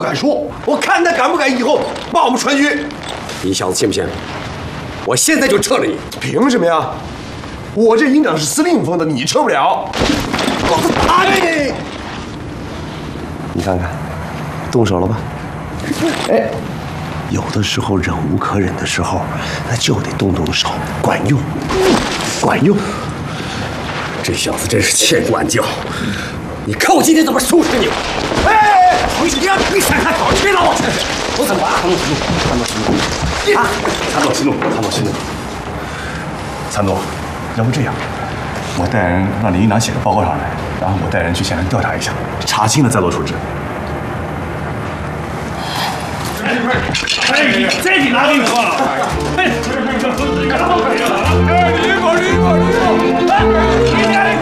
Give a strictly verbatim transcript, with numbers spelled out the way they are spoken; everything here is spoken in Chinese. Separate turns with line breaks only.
敢说，我看他敢不敢以后帮我们川军。
你小子信不信？我现在就撤了你！
凭什么呀？我这营长是司令封的，你撤不了。我打你！你看看，动手了吧？哎，有的时候忍无可忍的时候，那就得动动手，管用，管用。
这小子真是欠管教！你看我今天怎么收拾你！
哎，
你让你闪开！别拉我！我怎么办？参谋息怒，参谋息怒！啊！参谋息怒，参谋息怒！
参谋，要不这样，我带人让李营长写个报告上来，然后我带人去现场调查一下，查清了再做处置。
哎，这你拿给我！哎，这这这这这这！哎，离谱离谱离谱！哎，你